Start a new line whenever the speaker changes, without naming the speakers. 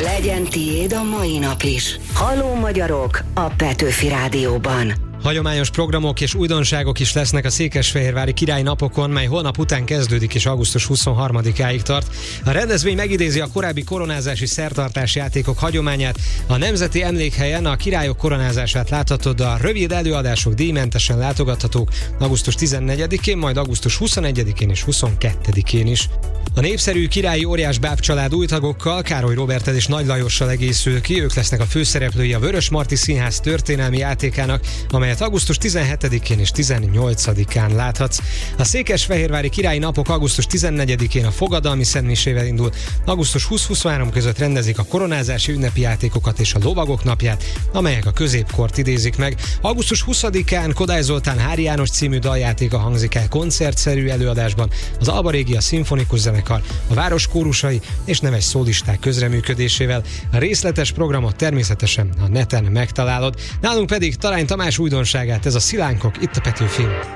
Legyen tiéd a mai nap is. Halló magyarok a Petőfi Rádióban.
Hagyományos programok és újdonságok is lesznek a székesfehérvári királyi napokon, mely holnap után kezdődik és augusztus 23-áig tart. A rendezvény megidézi a korábbi koronázási szertartási játékok hagyományát. A Nemzeti Emlékhelyen a királyok koronázását láthatod, a rövid előadások díjmentesen látogathatók augusztus 14-én, majd augusztus 21-én és 22-én is. A népszerű királyi óriás báb család új tagokkal, Károly Róberttel és Nagy Lajossal egészül ki, ők lesznek a főszereplői a Vörösmarty Színház történelmi játékának, amelyet augusztus 17-én és 18-án láthatsz. A székesfehérvári királyi napok augusztus 14-én a fogadalmi szentmisével indul, augusztus 20-23 között rendezik a koronázási ünnepi játékokat és a lovagok napját, amelyek a középkort idézik meg. Augusztus 20-án Kodály Zoltán Hári János című daljátéka hangzik el koncertszerű előadásban, az Alba Régia szimfonikus zenekar, a város kórusai és neves szólisták közreműködésével. A részletes programot természetesen a neten megtalálod. Nálunk pedig Tarány Tamás újdonságát, ez a Szilánkok itt a Petőfin.